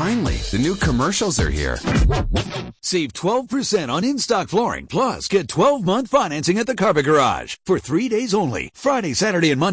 Finally, the new commercials are here. Save 12% on in-stock flooring, plus get 12-month financing at the Carpet Garage for 3 days only, Friday, Saturday, and Monday.